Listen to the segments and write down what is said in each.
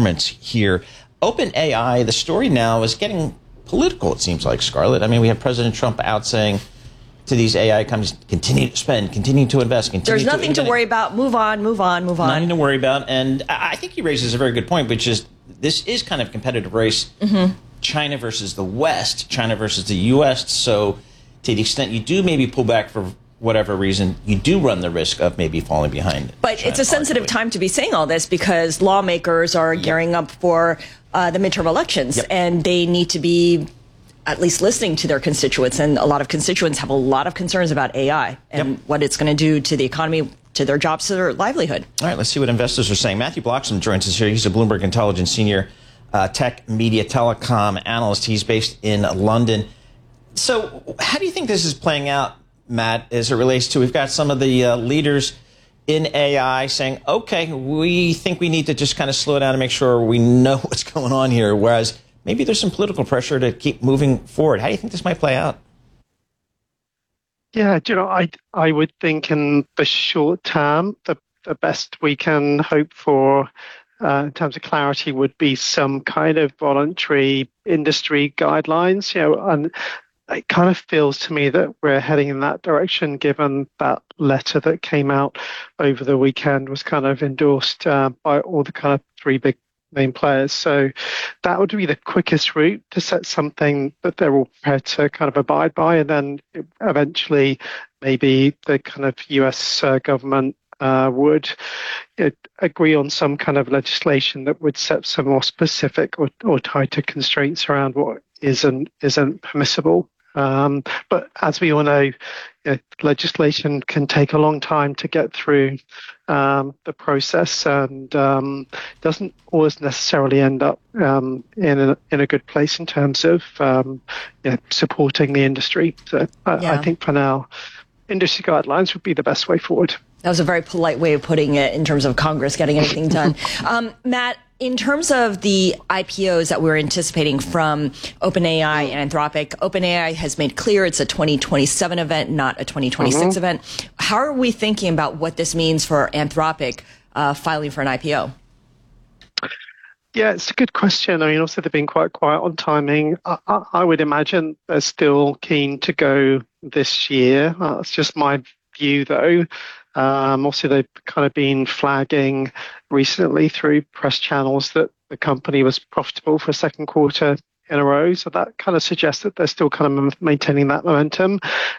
performance here. OpenAI, the story now is getting political, it seems like, Scarlett. I mean, we have President Trump out saying to these AI companies, continue to spend, continue to invest, continue There's nothing to worry about. Move on, move on, move on. Nothing to worry about. And I think he raises a very good point, which is this is kind of a competitive race. China versus the West, China versus the U.S. So to the extent you do maybe pull back for whatever reason, you do run the risk of maybe falling behind. But China, it's a sensitive time to be saying all this because lawmakers are gearing up for the midterm elections, and they need to be at least listening to their constituents. And a lot of constituents have a lot of concerns about AI and what it's going to do to the economy, to their jobs, to their livelihood. All right, let's see what investors are saying. Matthew Bloxham joins us here. He's a Bloomberg Intelligence senior tech, media, telecom analyst. He's based in London. So how do you think this is playing out, Matt, as it relates to, we've got some of the leaders in AI saying, okay, we think we need to just kind of slow down and make sure we know what's going on here, whereas maybe there's some political pressure to keep moving forward. How do you think this might play out? Yeah, I would think in the short term, the best we can hope for in terms of clarity would be some kind of voluntary industry guidelines, and it kind of feels to me that we're heading in that direction, given that letter that came out over the weekend was kind of endorsed by all the kind of three big main players. So that would be the quickest route to set something that they're all prepared to kind of abide by. And then eventually maybe the kind of US government would agree on some kind of legislation that would set some more specific or tighter constraints around what isn't permissible. But as we all know, legislation can take a long time to get through the process, and doesn't always necessarily end up in a good place in terms of supporting the industry. So I think for now, industry guidelines would be the best way forward. That was a very polite way of putting it in terms of Congress getting anything done. Matt, in terms of the IPOs that we're anticipating from OpenAI and Anthropic, OpenAI has made clear it's a 2027 event, not a 2026 event. How are we thinking about what this means for Anthropic filing for an IPO? Yeah, it's a good question. I mean, also they've been quite quiet on timing. I would imagine they're still keen to go this year. It's just my view, though. Also, they've kind of been flagging recently through press channels that the company was profitable for a second quarter in a row. So that kind of suggests that they're still kind of maintaining that momentum.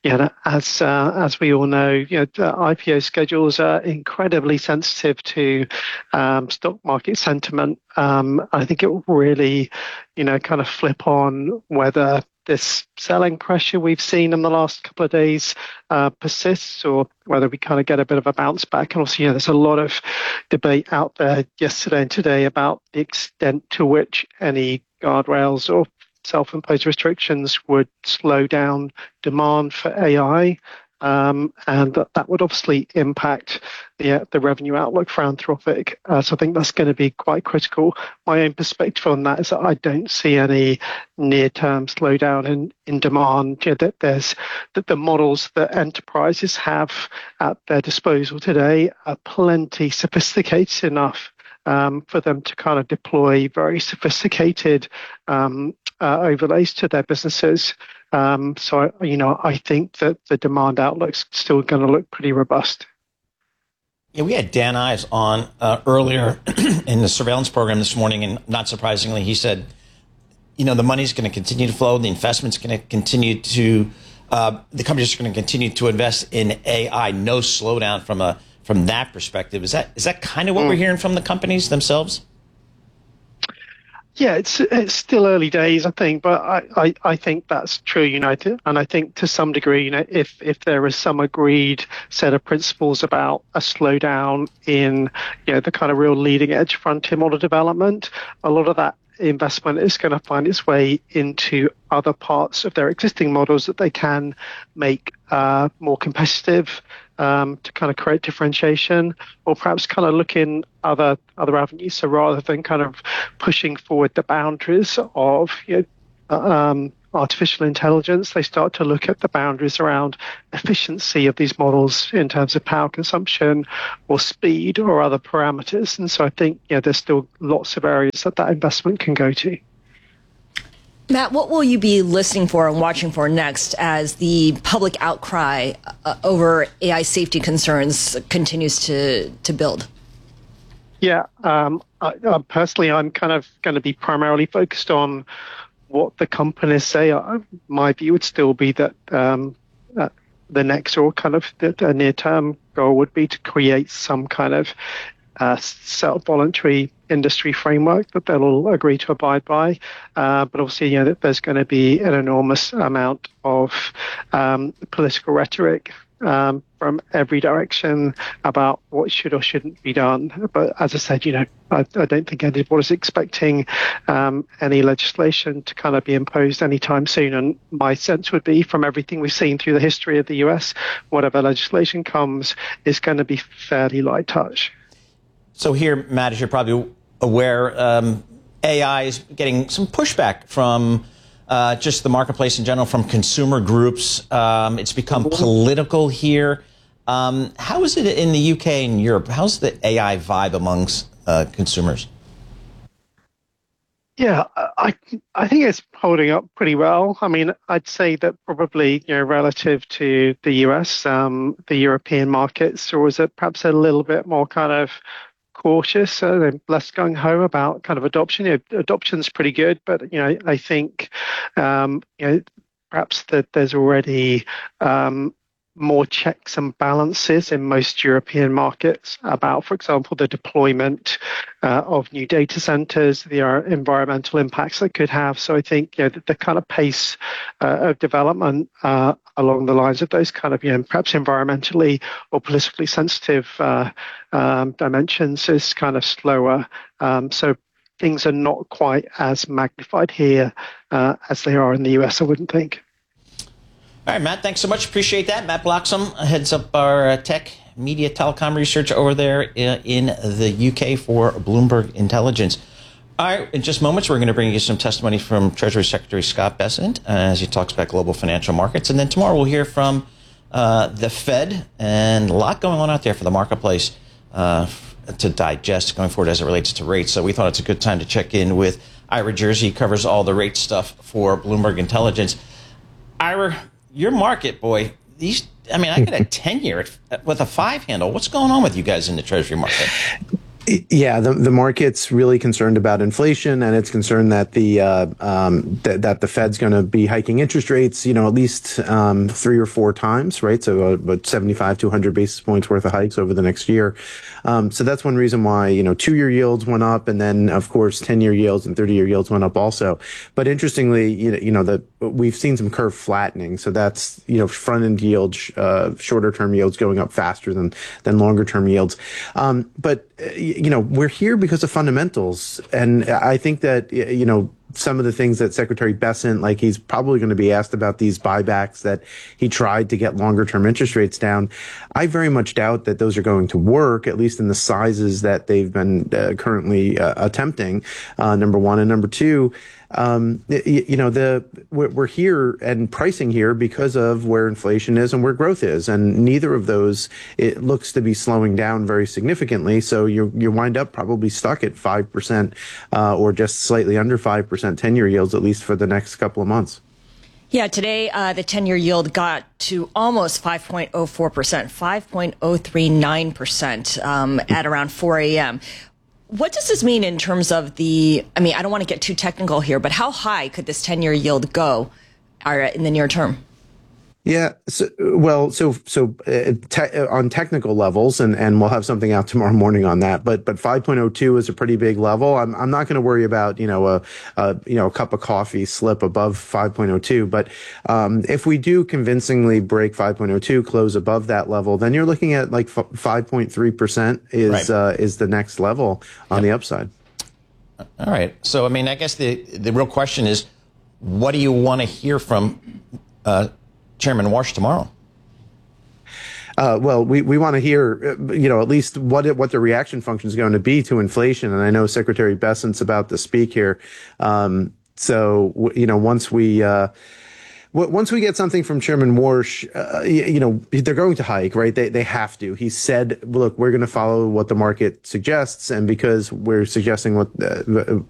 As we all know, the IPO schedules are incredibly sensitive to stock market sentiment. I think it will really, kind of flip on whether this selling pressure we've seen in the last couple of days persists, or whether we kind of get a bit of a bounce back. And also, there's a lot of debate out there yesterday and today about the extent to which any guardrails or self-imposed restrictions would slow down demand for AI. And that would obviously impact the revenue outlook for Anthropic. So I think that's going to be quite critical. My own perspective on that is that I don't see any near-term slowdown in demand. That the models that enterprises have at their disposal today are plenty sophisticated enough for them to kind of deploy very sophisticated overlays to their businesses. So, I think that the demand outlook's still going to look pretty robust. Yeah, we had Dan Ives on earlier in the surveillance program this morning, and not surprisingly, he said, the money's going to continue to flow, the investment's going to continue to, the companies are going to continue to invest in AI, no slowdown from that perspective. Is that kind of what we're hearing from the companies themselves? Yeah, it's still early days, I think, but I think that's true, and I think to some degree, if there is some agreed set of principles about a slowdown in, the kind of real leading edge frontier model development, a lot of that investment is going to find its way into other parts of their existing models that they can make more competitive, to kind of create differentiation, or perhaps kind of look in other avenues. So rather than kind of pushing forward the boundaries of artificial intelligence, they start to look at the boundaries around efficiency of these models in terms of power consumption or speed or other parameters. And so I think there's still lots of areas that investment can go to. Matt, what will you be listening for and watching for next as the public outcry over AI safety concerns continues to build? Yeah, personally, I'm kind of going to be primarily focused on what the companies say. My view would still be that the next or kind of the near-term goal would be to create some kind of self-voluntary industry framework that they'll all agree to abide by. But obviously, there's going to be an enormous amount of political rhetoric from every direction about what should or shouldn't be done. But as I said, I don't think anyone is expecting any legislation to kind of be imposed anytime soon. And my sense would be, from everything we've seen through the history of the US, whatever legislation comes is going to be fairly light touch. So here, Matt, as you're probably aware, AI is getting some pushback from just the marketplace in general, from consumer groups. It's become political here. How is it in the UK and Europe? How's the AI vibe amongst consumers? Yeah, I think it's holding up pretty well. I mean, I'd say that probably, relative to the US, the European markets, or is it perhaps a little bit more kind of cautious, less gung-ho about kind of adoption. Adoption's pretty good, but I think perhaps that there's already more checks and balances in most European markets about, for example, the deployment of new data centers, the environmental impacts that could have. So I think the kind of pace of development along the lines of those kind of perhaps environmentally or politically sensitive dimensions is kind of slower. So things are not quite as magnified here as they are in the US, I wouldn't think. All right, Matt, thanks so much. Appreciate that. Matt Bloxham heads up our tech, media, telecom research over there in the UK for Bloomberg Intelligence. All right, in just moments, we're going to bring you some testimony from Treasury Secretary Scott Bessent as he talks about global financial markets. And then tomorrow we'll hear from the Fed, and a lot going on out there for the marketplace to digest going forward as it relates to rates. So we thought it's a good time to check in with Ira Jersey. He covers all the rate stuff for Bloomberg Intelligence. Ira, your market, boy, I got a 10-year with a 5 handle. What's going on with you guys in the Treasury market? Yeah, the market's really concerned about inflation, and it's concerned that that the Fed's going to be hiking interest rates, at least 3 or 4 times, right? So about 75 to 100 basis points worth of hikes over the next year. So that's one reason why 2-year yields went up, and then of course 10-year yields and 30-year yields went up also. But interestingly, we've seen some curve flattening. So that's front end yields, shorter term yields going up faster than longer term yields. But we're here because of fundamentals. And I think that, some of the things that Secretary Bessent, like he's probably going to be asked about these buybacks that he tried to get longer term interest rates down. I very much doubt that those are going to work, at least in the sizes that they've been currently attempting, number one. And number two, we're here and pricing here because of where inflation is and where growth is, and neither of those, it looks to be slowing down very significantly. So you wind up probably stuck at 5% or just slightly under 5% 10-year yields, at least for the next couple of months. Yeah, today the 10-year yield got to almost 5.04%, 5.039% at around 4 a.m. What does this mean in terms of I don't want to get too technical here, but how high could this 10-year yield go in the near term? Yeah. So on technical levels, and we'll have something out tomorrow morning on that, but 5.02 is a pretty big level. I'm not going to worry about, a cup of coffee slip above 5.02. But, if we do convincingly break 5.02, close above that level, then you're looking at like 5.3% is the next level on the upside. All right. So, I guess the real question is, what do you want to hear from, Chairman Warsh tomorrow? Well, we want to hear, at least what the reaction function is going to be to inflation. And I know Secretary Bessent's about to speak here. Once we get something from Chairman Warsh, they're going to hike, right? They have to. He said, look, we're going to follow what the market suggests. And because we're suggesting what